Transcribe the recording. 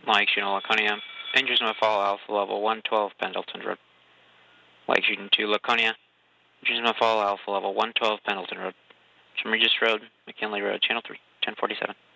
Like shooting Laconia. Engines must follow Alpha level 112 Pendleton Road. Like shooting to Laconia. Engines must follow Alpha level 112 Pendleton Road. From Regis Road, McKinley Road, Channel 3, 1047.